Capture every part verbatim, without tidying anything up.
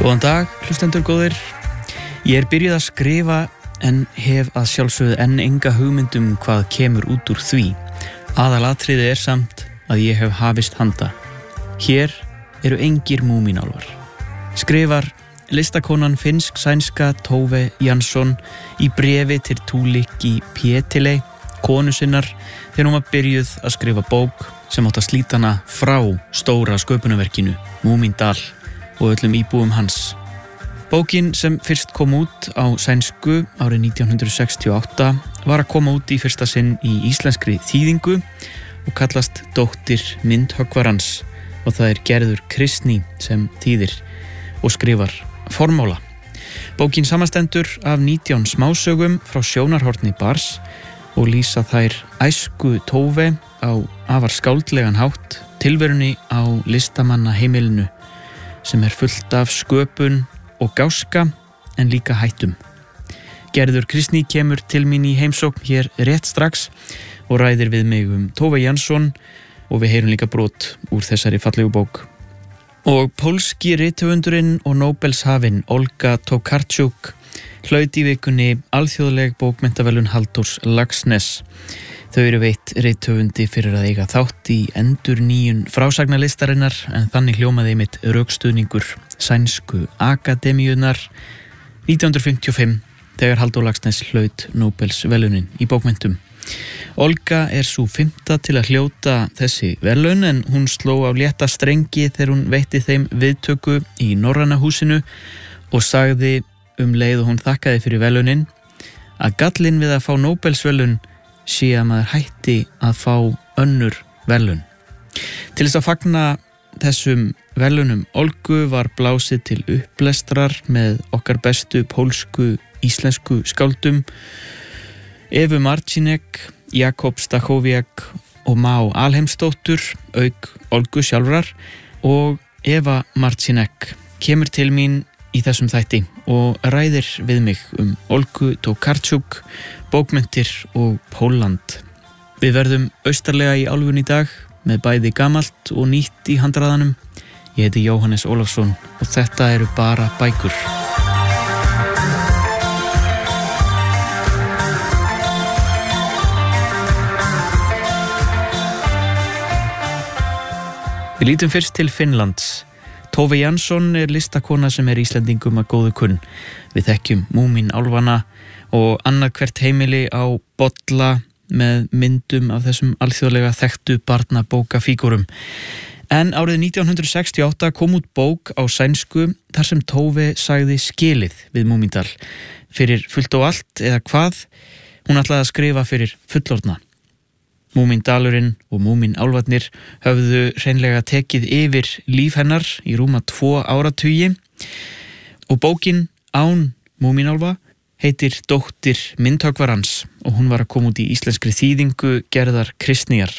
Góðan dag, hlustendur góðir. Ég er byrjuð að skrifa en hef að sjálfsögðu enn enga hugmyndum hvað kemur út úr því. Aðalatriði er samt að ég hef hafist handa. Hér eru engir múmínálfar. Skrifar listakonan finnsk-sænska Tove Jansson í bréfi til Tuulikki Pietilä, konu sinnar, þegar hún var byrjuð að skrifa bók sem átt að slíta hana frá stóra sköpunarverkinu, Múmíndal, og öllum íbúum hans. Bókin sem fyrst kom út á sænsku árið nítján hundrað sextíu og átta var að koma út í fyrsta sinn í íslenskri þýðingu og kallast Dóttir myndhöggvarans og það er Gerður Kristný sem þýðir og skrifar formála. Bókin samanstendur af nítján smásögum frá sjónarhorni Bars og lýsa þær æsku Tove á afar skáldlegan hátt, tilverunni á listamanna heimilinu sem er fullt af sköpun og gáska en líka hættum. Gerður Kristný kemur til mín í heimsókn hér rétt strax og ræðir við mig um Tove Jansson og við heyrum líka brot úr þessari fallegu bók. Og pólski rithöfundurinn og Nóbelshafinn Olga Tokarczuk hlaut í vikunni alþjóðleg bókmenntaverðlaun Halldórs Laxness. Þau eru veitt rithöfundi fyrir að eiga þátt í endurnýjun frásagnarlistarinnar en þannig hljómaði einmitt rökstuðningur sænsku akademíunnar nítján hundrað fimmtíu og fimm þegar Halldór Laxness hlaut Nóbelsverðlaunin í bókmenntum. Olga er sú fimmta til að hljóta þessi verðlaun en hún sló á létta strengi þegar hún veitti þeim viðtöku í Norræna húsinu og sagði um leið og hún þakkaði fyrir verðlaunin að gallinn við að fá Nóbelsverðlaun sé að maður hætti að fá önnur verðlaun. Til þess að fagna þessum verðlaunum Olgu var blásið til upplestrar með okkar bestu pólsku íslensku skáldum Evu Marcinek, Jakob Stachowiak og Má Alheimsdóttur auk Olgu sjálfrar og Eva Marcinek kemur til mín í þessum þætti og ræðir við mig um Olgu Tokarczuk, bókmenntir og Pólland. Við verðum austarlega í álfunni í dag með bæði gamalt og nýtt í handraðanum. Ég heiti Jóhannes Ólafsson og þetta eru bara bækur. Við lítum fyrst til Finnlands. Tove Jansson er listakona sem er Íslendingum að góðu kunn. Við þekkjum Múmínálfana og annað hvert heimili á bolla með myndum af þessum alþjóðlega þekktu barnabókafígúrum. En árið nítján hundrað sextíu og átta kom út bók á sænsku þar sem Tove sagði skilið við Múmíndal. Fyrir fullt og allt eða hvað, hún ætlaði að skrifa fyrir fullorðna. Múmíndalurinn og Múmínálfarnir höfðu hreinlega tekið yfir líf hennar í rúma tvo áratugi og bókin án Múmínálfa heitir Dóttir myndhöggvarans og hún var að koma út í íslenskri þýðingu Gerðar Kristnýjar.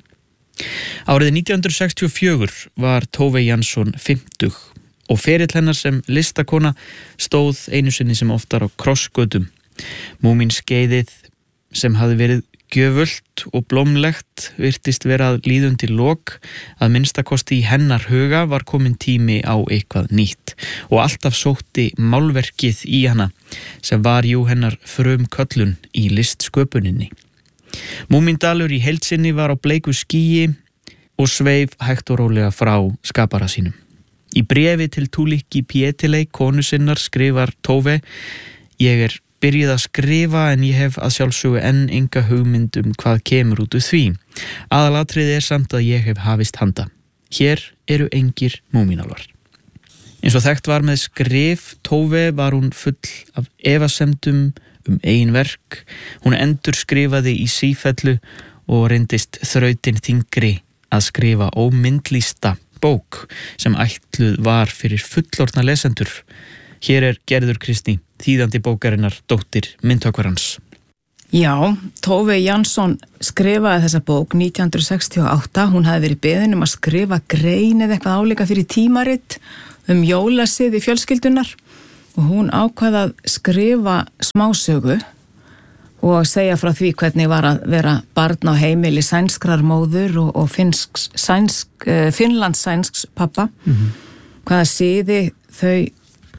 Árið nítján hundrað sextíu og fjögur var Tove Jansson fimmtug og ferill hennar sem listakona stóð einu sinni sem oftar á krossgötum. Múmínskeiðið sem hafði verið gjöfult og blómlegt virtist vera að líðun til lok að minnstakosti í hennar huga var komin tími á eitthvað nýtt og alltaf sótti málverkið í hana sem var jú hennar frumköllun í listsköpuninni. Múmíndalur í heild sinni var á bleiku skýi og sveif hægt og rólega frá skapara sínum. Í bréfi til Tuulikki Pietilä, konu sinnar, skrifar Tove: Ég er byrjuð að skrifa en ég hef að sjálfsögðu enn enga hugmynd um hvað kemur út úr því. Aðalatriði er samt að ég hef hafist handa. Hér eru engir múmínálfar. Eins og þekkt var með skrif Tove var hún full af efasemdum um eigin verk. Hún endur skrifaði í sífellu og reyndist þrautin þyngri að skrifa ómyndlýsta bók sem ætluð var fyrir fullorðna lesendur. Hér er Gerður Kristný, þýðandi bókarinnar Dóttir myndhöggvarans. Já, Tove Jansson skrifaði þessa bók nítján hundrað sextíu og átta. Hún hafði verið beðin um að skrifa grein eða eitthvað álíka fyrir tímarit um jólasið í fjölskyldunar og hún ákvað að skrifa smásögu og segja frá því hvernig var að vera barn á heimili sænskrar móður og, og finsks, sænsk, uh, Finnlands sænsks pappa. Mm-hmm. Hvaða siði þau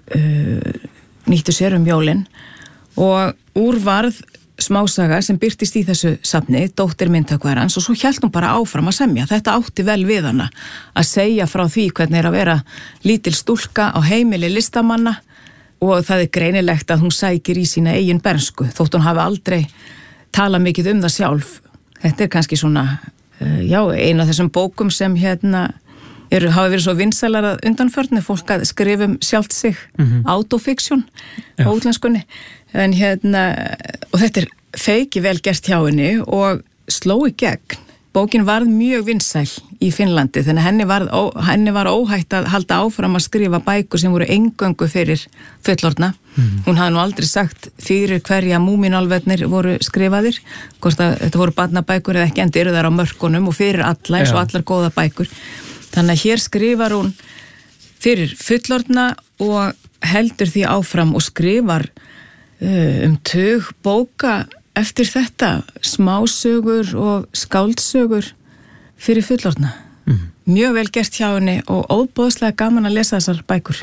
uh, nýttu sér um jólin og úr varð smásaga sem birtist í þessu safni, dóttir myndhöggvarans, og svo hélt hún bara áfram að semja. Þetta átti vel við hana að segja frá því hvernig er að vera lítil stúlka á heimili listamanna og það er greinilegt að hún sækir í sína eigin bernsku þótt hún hafi aldrei talað mikið um það sjálf. Þetta er kannski svona, já, eina af þessum bókum sem hérna eru, hafa verið svo vinsælar að undanförnu, fólk að skrifum sjálft sig, mm-hmm. autofiction á útlenskunni. En hérna, og þetta er feiki vel gert hjá henni og sló í gegn. Bókin varð mjög vinsæl í Finnlandi, þannig að henni var, ó, henni var óhætt að halda áfram að skrifa bækur sem voru eingöngu fyrir fullorðna. Mm. Hún hafði nú aldrei sagt fyrir hverja múmínálfarnir voru skrifaðir, hvort að þetta voru barnabækur eða ekki, enda eru þær á mörkunum og fyrir alla, eins og allar góða bækur. Þannig að hér skrifar hún fyrir fullorðna og heldur því áfram og skrifar um tug bóka eftir þetta, smásögur og skáldsögur fyrir fullorðna. Mm. Mjög vel gert hjá henni og óboðslega gaman að lesa þessar bækur.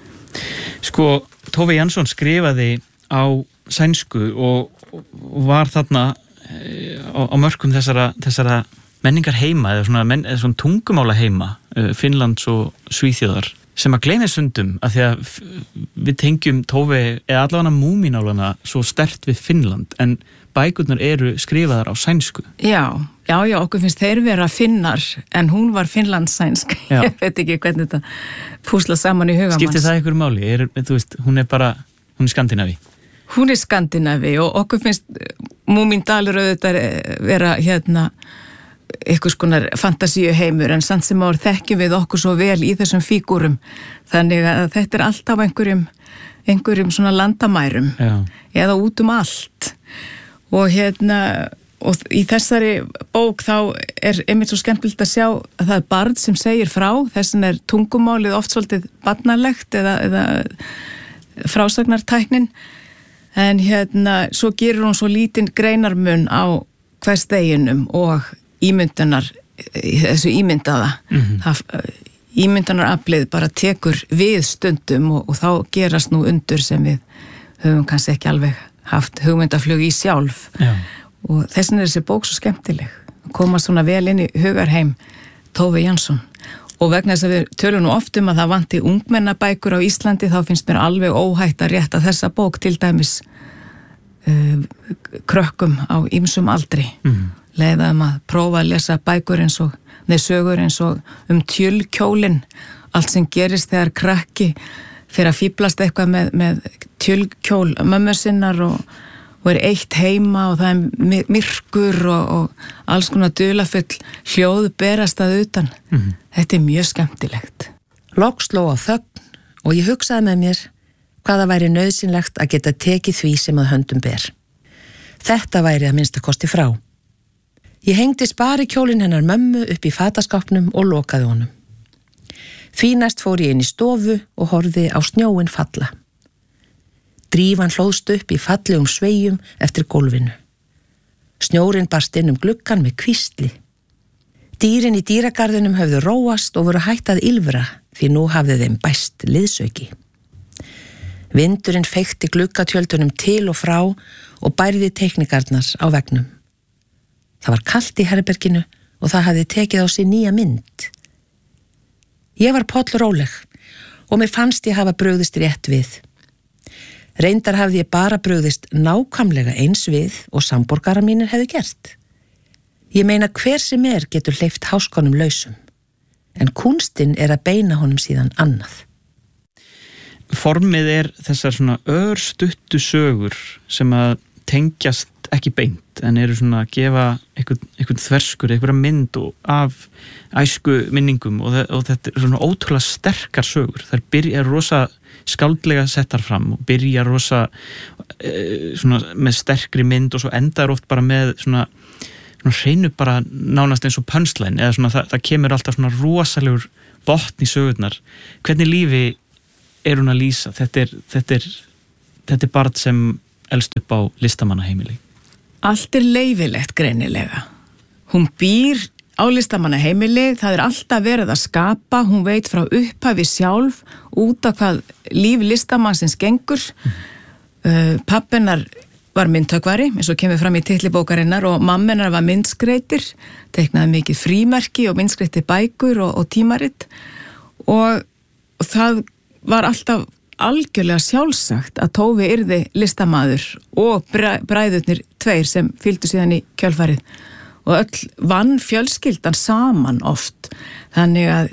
Sko, Tove Jansson skrifaði á sænsku og var þarna á, á mörkum þessara, þessara menningar heima, eða svona, men, eða svona tungumála heima, Finnlands og Svíþjóðar, sem að gleymi sundum að því að við tengjum Tove eða allavega múmínálfana svo sterkt við Finnland, en bækurnar eru skrifaðar á sænsku. Já, já, já, okkur finnst þeir vera finnar, en hún var finnlandssænsk. Ég veit ekki hvernig þetta púsla saman í hugamanns. Skiptir það einhverju máli? Er, þú veist, hún er bara, hún er skandinavi. Hún er skandinavi og okkur finnst Múmíndalur auðvitað vera hérna eitthvað skonar fantasíu heimur, en samt sem áður þekkjum við okkur svo vel í þessum fígúrum, þannig að þetta er alltaf einhverjum, einhverjum svona landamærum. Já. Eða út um allt og hérna og í þessari bók þá er einmitt svo skemmtilegt að sjá að það er barn sem segir frá, þessin er tungumálið oft svolítið barnalegt eða, eða frásagnartæknin, en hérna svo gerur hún svo lítinn greinarmun á hversdeginum og ímyndunar, þessu ímyndaða. Mm-hmm. Það, ímyndunaraflið bara tekur við stundum og, og þá gerast nú undur sem við höfum kannski ekki alveg haft hugmyndaflug í sjálf. Já. Og þessin er þessi bók svo skemmtileg. Koma svona vel inn í hugarheim Tove Jansson. Og vegna þess að við tölum nú oft um að það vanti ungmennabækur á Íslandi, þá finnst mér alveg óhætt að rétta þessa bók til dæmis uh, krökkum á ýmsum aldri. Mm. Leiðaðum að prófa að lesa bækur eins og, neð sögur eins og um tjölkjólin, allt sem gerist þegar krakki fyrir að fíblast eitthvað með, með tjölkjól mömmu sinnar og, og er eitt heima og það er myrkur og, og alls konar dularfull hljóð berast að utan. Mm-hmm. Þetta er mjög skemmtilegt. Loks sló á þögn og ég hugsaði með mér hvaða væri nauðsynlegt að geta tekið því sem að höndum ber. Þetta væri að minnsta kosti frá. Ég hengdi sparikjólinn hennar mömmu upp í fataskápnum og lokaði honum. Því næst fór ég inn í stofu og horfði á snjóin falla. Drífan hlóðst upp í fallegum sveigjum eftir gólfinu. Snjórinn barst inn um gluggann með hvísli. Dýrin í dýragarðinum höfðu róast og voru hætt að ylfra því nú hafði þeim bæst liðsauki. Vindurinn feykti gluggatjöldunum til og frá og bærði teiknigarnar á veggnum. Það var kalt í herberginu og það hafði tekið á sig nýja mynd. Ég var pollróleg og mér fannst ég hafa brugðist rétt við. Reyndar hafði ég bara brugðist nákvæmlega eins við og samborgarar mínir hefðu gert. Ég meina hver sem er getur hleypt háskonum lausum, en kunstinn er að beina honum síðan annað. Formið er þessar svona örstuttu sögur sem að tengjast ekki beint, en eru svona að gefa einhvern, einhvern þverskur, einhverja mynd af æsku minningum og, og þetta er svona ótrúlega sterkar sögur. Það byrja rosa skáldlega settar fram og byrja rosa e, svona með sterkri mynd og svo endar oft bara með svona, svona hreinu bara nánast eins og punchline eða svona það, það kemur alltaf svona rosalegur botn í sögurnar. Hvernig lífi er hún að lýsa? Þetta er, þetta er, þetta er barn sem elst upp á listamannaheimili. Allt er leyfilegt greinilega. Hún býr á listamanna heimili, það er alltaf verið að skapa, hún veit frá upphafi sjálf út af hvað líf listamannsins gengur. Mm. Uh, pappinar var myndtökvari, eins og kemur fram í titli bókarinnar, og mammenar var myndskreitir, teiknaði mikið frímerki og myndskreiti bækur og, og tímaritt, og, og það var alltaf algjörlega sjálfsagt að Tove yrði listamaður og bræðurnir tveir sem fylgdu síðan í kjölfarið, og öll vann fjölskyldan saman oft, þannig að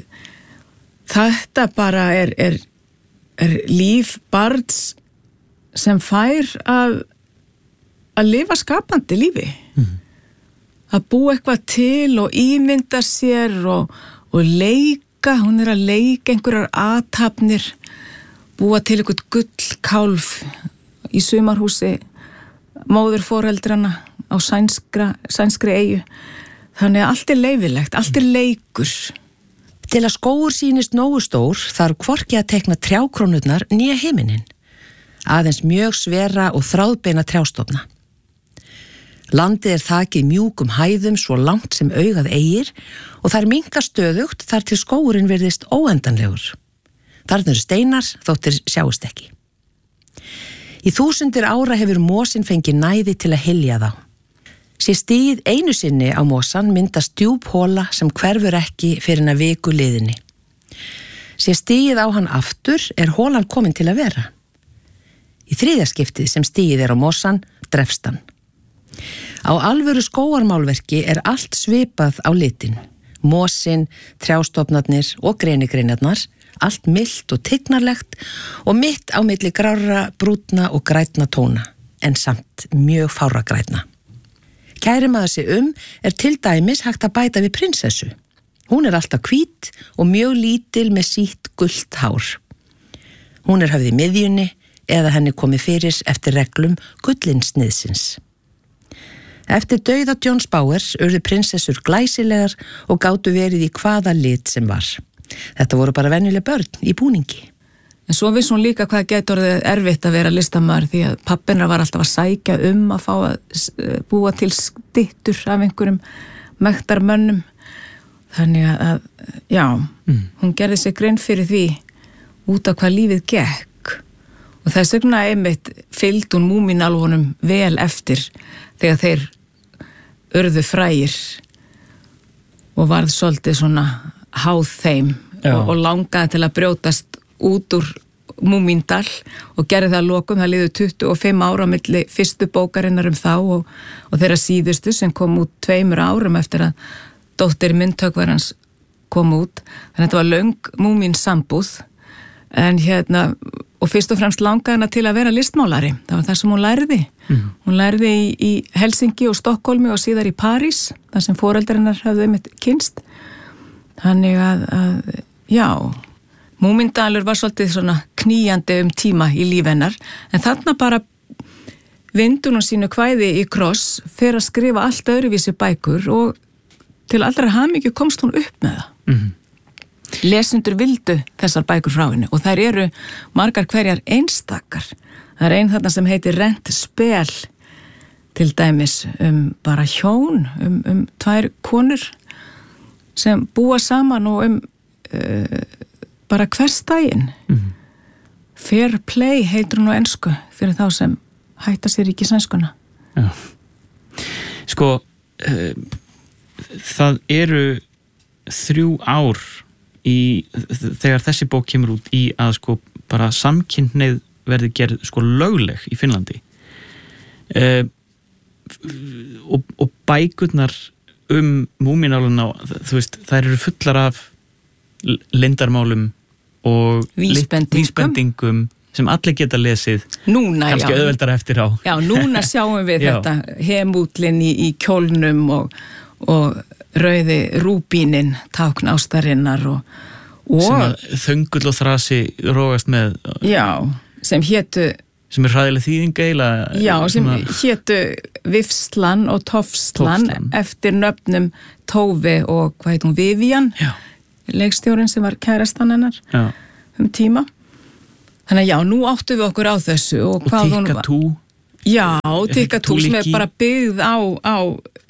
þetta bara er, er, er líf barns sem fær að að lifa skapandi lífi. Mm. Að búa eitthvað til og ímynda sér og, og leika, hún er að leika einhverjar athafnir, búa til eitthvað gullkálf í sumarhúsi móðurforeldrana á sænskra, sænskri eyju. Þannig að allt er leyfilegt, allt er leikur. Til að skógur sýnist nógu stór þarf hvorki að tekna trjákrónurnar nýja himinin. Aðeins mjög svera og þráðbeina trjástofna. Landið er þakið mjúkum hæðum svo langt sem augað eigir og þær minnka stöðugt þar til skógurinn virðist óendanlegur. Þarna eru steinar þóttir sjáist ekki. Í þúsundir ára hefur mosin fengið næði til að hylja þá. Sé stigið einu sinni á mosan myndast djúp hóla sem hverfur ekki fyrir en að viku liðinni. Sé stigið á hann aftur er hólan komin til að vera. Í þriðja skiptið sem stigið er á mosan drefst hann. Á alvöru skógarmálverki er allt svipað á litin. Mosin, trjástofnarnir og grenigreinarnar, allt milt og tignarlegt og mitt á milli grárra, brúnna og grænna tóna, en samt mjög fárra grænna. Kæri maður sig um er til dæmis hægt að bæta við prinsessu. Hún er alltaf hvít og mjög lítil með sítt gult hár. Hún er höfð í miðjunni eða henni komið fyrir eftir reglum gullinsniðsins. Eftir dauða Johns Bowers urðu prinsessur glæsilegar og gátu verið í hvaða lit sem var. Þetta voru bara venjuleg börn í búningi. En svo vissi hún líka hvað getur orðið erfitt að vera listamaður því að pappina var alltaf að sækja um að fá að búa til styttur af einhverjum mektarmönnum. Þannig að, já, mm. hún gerði sig grein fyrir því út af hvað lífið gekk. Og þess vegna einmitt fylgdi hún múmínálfunum vel eftir þegar þeir urðu frægir og varð svolítið svona háð þeim og, og langaði til að brjótast út úr Múmíndal og gerði það að lokum. Það liðu tuttugu og fimm ára á milli fyrstu bókarinnar um þá og, og þeirra síðustu sem kom út tveimur árum eftir að dóttir myndtökvarans kom út. Þannig að þetta var löng Múmín sambúð en hérna og fyrst og fremst langaði hana til að vera listmálari. Það var það sem hún lærði. Mm. Hún lærði í, í Helsinki og Stokkólmi og síðar í París, þar sem foreldrarinnar hafði einmitt kynst. Þannig að, að já, Múmíndalur var svolítið svona knýjandi um tíma í líf hennar, en þarna bara vindur hún sínu kvæði í kross fyrir að skrifa allt öðruvísi bækur og til allra hamingju komst hún upp með það. Mm. Lesendur vildu þessar bækur frá henni og þær eru margar hverjar einstakar. Það er ein þarna sem heitir Rent spel til dæmis um bara hjón, um, um tvær konur sem búa saman og um uh, bara hversdaginn. Mm-hmm. Fair play heitur hún á ensku fyrir þá sem hætta sér ekki sænskuna. Já. Sko, uh, það eru þrjú ár í, þegar þessi bók kemur út í að sko bara samkynhneigð verði gerð sko lögleg í Finnlandi uh, og, og bækurnar um múmínáluna, þú veist, þær eru fullar af leyndarmálum og vísbendingum, vísbendingum sem allir geta lesið núna, kannski auðveldar eftir á. Já, núna sjáum við þetta hemútlinn í, í kjólnum og, og rauði rúbínin, tákn ástarinnar og, og sem að þöngull og þrasi rógast með. Já, sem hétu sem er hræðileg þýðing eiginlega. Já, sem að, hétu Vifslan og Tofslan, Tofslan eftir nöfnum Tove og hvað heit hún, Vivian, já. Leikstjórinn sem var kærastan hennar já. Um tíma. Þannig að já, nú áttu við okkur á þessu og, og hvað hún var. Og Tikkatú. Já, Tikkatú sem er bara byggð á, á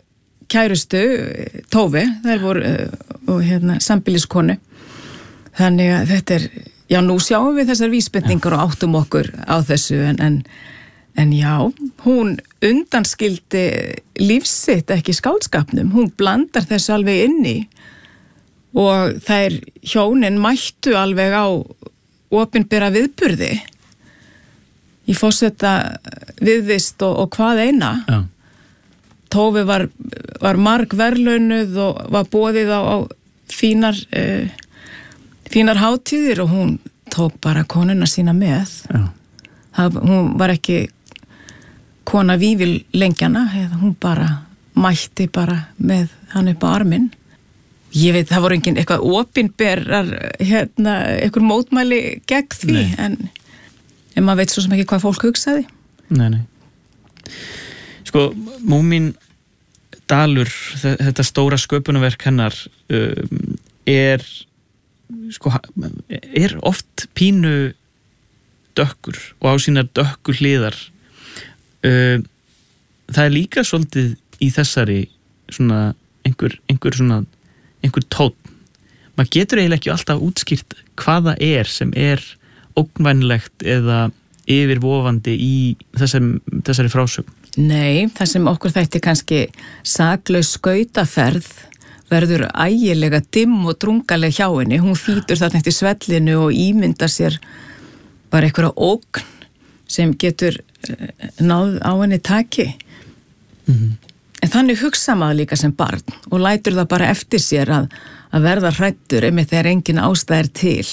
kærustu Tove, þær voru og hérna sambýliskonu. Þannig að þetta er, já nú sjáum við þessar vísbendingar og áttum okkur á þessu en, en, en já, hún undanskildi lífsitt ekki skáldskapnum, hún blandar þessu alveg inni og þær hjónin mættu alveg á opinbera viðburði í forseta viðvist og, og hvað eina. Já. Tove var, var marg verðlaunuð og var boðið á, á fínar, uh, fínar hátíðir og hún tók bara konuna sína með. Já. Það, hún var ekki kona vífil lengjana, hún bara mætti bara með hann upp á arminn. Ég veit, það voru engin eitthvað opinberar, hérna, eitthvað mótmæli gegn því, Nei. en, en maður veit svo sem ekki hvað fólk hugsaði. Nei, nei. Sko, Múmín Dalur, þetta stóra sköpunarverk hennar um, er sko, er oft pínu dökkur og á sínar dökku hliðar. Um, það er líka svolítið í þessari svona einhver, einhver svona einhver tónn. Maður getur eiginlega ekki alltaf útskýrt hvað það er sem er ógnvænlegt eða yfirvofandi í þessari, þessari frásögn. Nei, það sem okkur þætti kannski saklaus skautaferð verður ægilega dimm og drungaleg hjá henni. Hún þýtur þarna eftir svellinu og ímyndar sér bara einhverja ógn sem getur náð á henni taki. Mm-hmm. En þannig hugsa maður líka sem barn og lætur það bara eftir sér að, að verða hræddur einmitt þegar engin ástæð er til.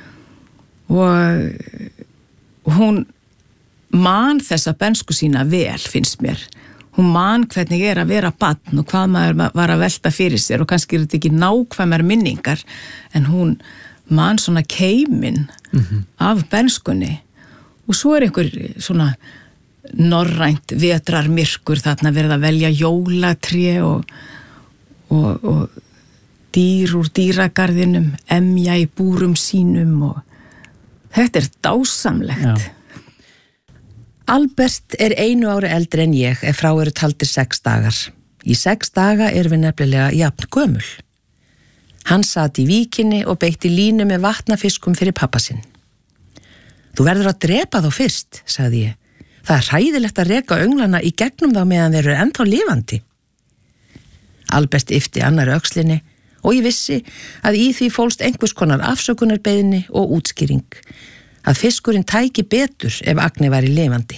Og, og hún man þessa bensku sína vel, finnst mér. Hún man hvernig er að vera barn og hvað maður var að velta fyrir sér og kannski er þetta ekki nákvæmar minningar en hún man svona keiminn mm-hmm. af benskunni og svo er einhver svona norrænt vetrarmyrkur þarna verið að velja jólatré og, og, og dýr úr dýragarðinum emja í búrum sínum og þetta er dásamlegt. Já. Albert er einu ári eldri en ég ef frá eru taldir sex dagar. Í sex daga erum við nefnilega jafn gömul. Hann sat í víkinni og beitti línu með vatnafiskum fyrir pappa sinn. Þú verður að drepa þá fyrst, sagði ég. Það er hræðilegt að reka önglana í gegnum þá meðan þeir eru ennþá lifandi. Albert yppti annarri öxlinni og ég vissi að í því fólst einhvers konar afsökunarbeiðni og útskýring. Að fiskurinn tæki betur ef Agni væri lifandi.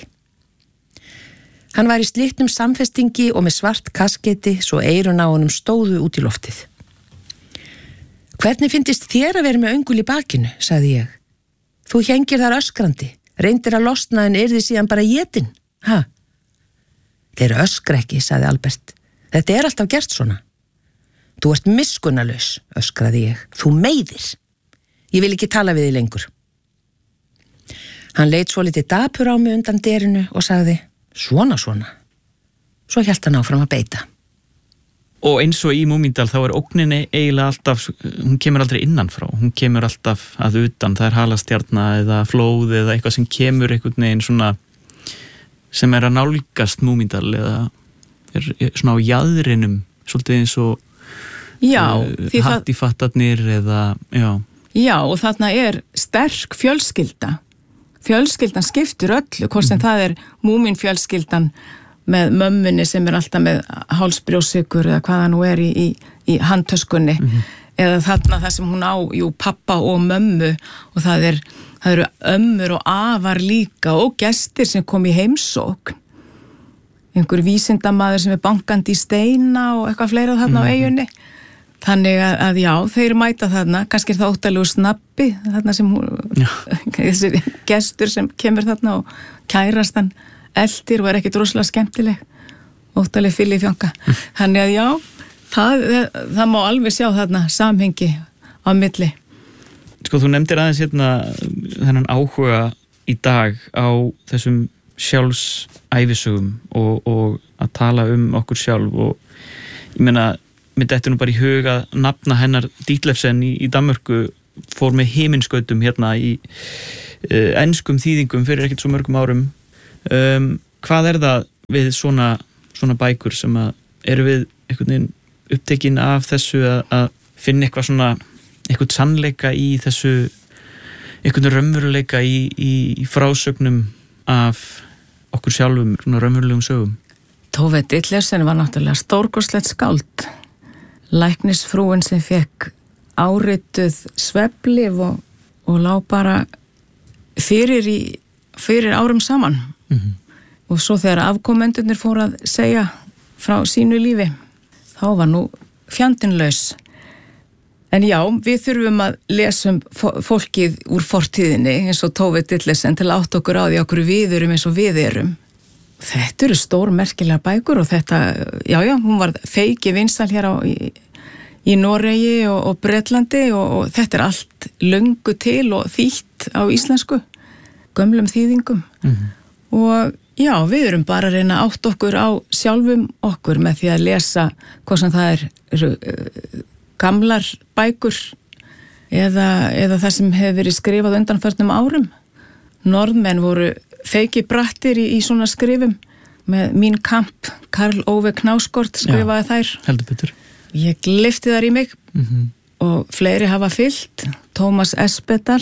Hann var í slitnum samfestingi og með svart kasketi svo eyrun á honum stóðu út í loftið. Hvernig fyndist þér að vera með öngul í bakinu, sagði ég. Þú hengir þar öskrandi, reyndir að losna en yrði síðan bara étin. Ha? Þeir öskra ekki, sagði Albert. Þetta er alltaf gert svona. Þú ert miskunnalaus, öskraði ég. Þú meiðir. Ég vil ekki tala við þig lengur. Hann leit svo litið dapur á mig undan derinu og sagði, svona, svona. Svo hélt hann áfram að beita. Og eins og í Múmíndal þá er ógninni eiginlega alltaf, hún kemur aldrei innanfrá, hún kemur alltaf að utan, það er halastjarna eða flóð eða eitthvað sem kemur einhvern veginn svona, sem er að nálgast Múmíndal eða er svona á jaðrinum, svolítið eins og já, uh, hattifattarnir eða, já. Já, og þarna er sterk fjölskylda. Fjölskyldan skiptur öllu, hvort sem mm. það er Múmínfjölskyldan með mömmunni sem er alltaf með hálsbrjósykur eða hvaða nú er í, í, í handtöskunni mm-hmm. eða þarna það sem hún á, jú, pappa og mömmu og það, er, það eru ömmur og afar líka og gestir sem kom í heimsókn. Einhver vísindamaður sem er bankandi í steina og eitthvað fleira þarna mm-hmm. á eyjunni. Þannig að, að já, þeir mæta þarna, kannski er það óttalegu snabbi, þarna sem hún, þessi gestur sem kemur þarna og kærast hann eldir og er ekkit rosalega skemmtileg, óttaleg fyll í fjanka. Mm. Þannig að já, það, það má alveg sjá þarna samhengi á milli. Sko, þú nefndir aðeins hérna þennan áhuga í dag á þessum sjálfsæfisögum og, og að tala um okkur sjálf og ég meina, mér dettur nú bara í hug að nafna hennar Ditlevsen í, í Danmörku fór með himinskautum hérna í uh, enskum þýðingum fyrir ekkert svo mörgum árum. Um, hvað er það við svona, svona bækur sem að eru við einhvern veginn upptekinn af þessu að, að finna eitthvað svona, eitthvað sannleika í þessu, einhvern raunveruleika í, í, í frásögnum af okkur sjálfum, svona raunverulegum sögum. Tove Ditlevsen var náttúrulega stórkostlegt skáld. Læknisfrúin sem fekk árituð svefnlyf og, og lá bara fyrir, í, fyrir árum saman. Mm-hmm. Og svo þegar afkomendurnir fóru að segja frá sínu lífi, þá var nú fjandinn laus. En já, við þurfum að lesa um fólkið úr fortíðinni eins og Tove Ditlevsen til að átta okkur á því okkur við erum eins og við erum. Þetta eru stór merkilega bækur og þetta, já já, hún var feiki vinsæl hér á, í, í Noregi og, og Bretlandi og, og þetta er allt löngu til og þýtt á íslensku, gömlum þýðingum. Mm-hmm. Og já, við erum bara að reyna að átta okkur á sjálfum okkur með því að lesa hvað sem það er, eru uh, gamlar bækur eða, eða það sem hefur verið skrifað undanförnum árum. Norðmenn voru feiki brattir í, í svona skrifum með Mín Kamp, Karl Ove Knausgård skrifaði já, þær. Heldur betur. Ég lyfti þar í mig mm-hmm. og fleiri hafa fyllt, Tómas Espedal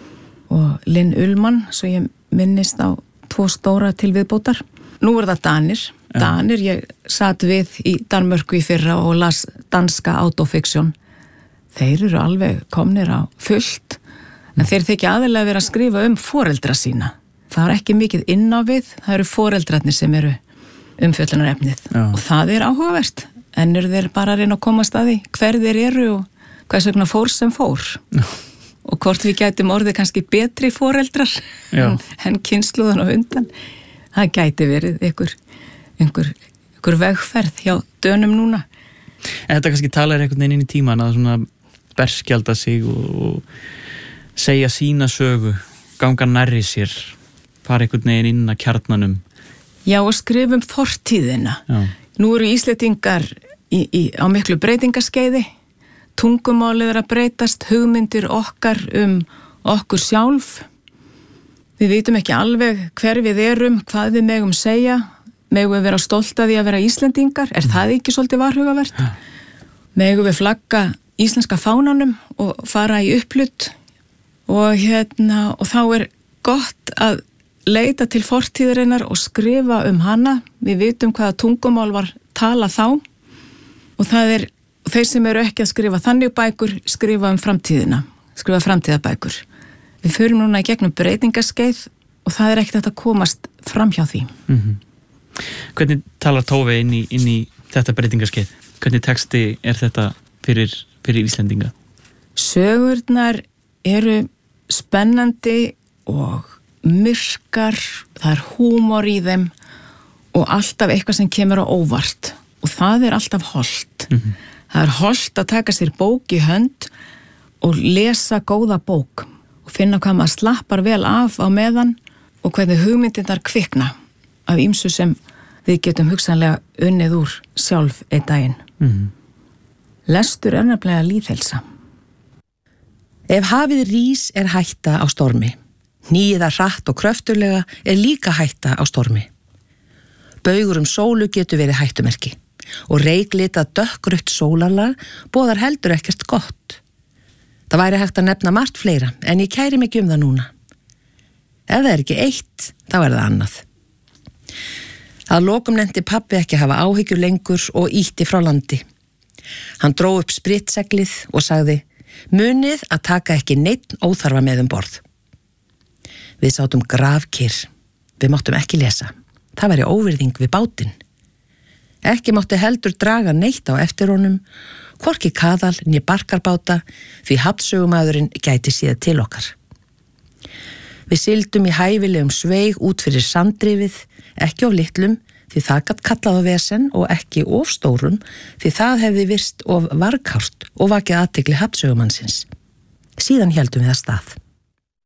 og Linn Ullmann, svo ég minnist á tvo stóra til viðbótar. Nú er það Danir. Ja. Danir, ég satt við í Danmörku í fyrra og las danska autofiksjón. Þeir eru alveg komnir á fullt, en þeir þykja aðeinslega verið að skrifa um foreldra sína. Það er ekki mikið inn á við, það eru foreldrarnir sem eru umfjöllunarefnið. Ja. Og það er áhugavert. En eru þeir bara að reyna að komast að því hver þeir eru og hvers vegna fór sem fór. Ja. Og hvort við gætum orðið kannski betri foreldrar en, en kynsluðan og undan. Það gæti verið einhver, einhver, einhver vegferð hjá dönum núna. En þetta kannski talar einhvern veginn inn í tíman að svona berskjalda sig og, og segja sína sögu, ganga nærri sér, fara einhvern veginn inn að kjarnanum. Já, og skrifum fortíðina. Já. Nú eru Íslendingar í, í, á miklu breytingaskeiði. Tungumálið er að breytast, hugmyndir okkar um okkur sjálf. Við vitum ekki alveg hver við erum, hvað við megum segja, megum við vera stolt af því að vera Íslendingar, er það ekki svolítið varhugavert? Megum við flagga íslenska fánanum og fara í upplut og, hérna, og þá er gott að leita til fortíðarinnar og skrifa um hana. Við vitum hvaða tungumál var talað þá og það er og þeir sem eru ekki að skrifa þannig bækur skrifa um framtíðina, skrifa framtíðabækur. Við förum núna í gegnum breytingaskeið og það er ekkert að komast fram hjá því. Mm-hmm. Hvernig talar Tove inn í, inn í þetta breytingaskeið? Hvernig texti er þetta fyrir, fyrir Íslendinga? Sögurnar eru spennandi og myrkar, það er húmor í þeim og alltaf eitthvað sem kemur á óvart og það er alltaf hollt. Mm-hmm. Það er hollt að taka sér bók í hönd og lesa góða bók og finna hvað maður slappar vel af á meðan og hvernig hugmyndirnar kvikna af ýmsu sem við getum hugsanlega unnið úr sjálf einn daginn. Mm-hmm. Lestur er nefnilega lýðhelsa. Ef hafið rís er hætta á stormi. Hnýða hratt og kröfturlega er líka hætta á stormi. Baugur um sólu getur verið hættumerki. Og reiklita dökkrutt sólarlag boðar heldur ekkert gott. Það væri hægt að nefna margt fleira, en ég kæri mig um það núna. Ef það er ekki eitt, þá er það annað. Að lokum nefndi pabbi ekki hafa áhyggjur lengur og ýtti frá landi. Hann dró upp spritseglið og sagði, munið að taka ekki neitt óþarfa með um borð. Við sátum grafkyrr, við máttum ekki lesa. Það væri óvirðing við bátinn. Ekki mátti heldur draga neitt á eftir honum, hvorki kaðal né barkarbáta, því hafnsögumadurinn gæti síða til okkar. Við sigldum í hæfilegum sveig út fyrir sanddrifið, ekki of litlum, því það gat kallað á vesen og ekki of stórum, því það hefði virst of varkárt og vakið athygli hafnsögumannsins. Síðan héldum við að stað.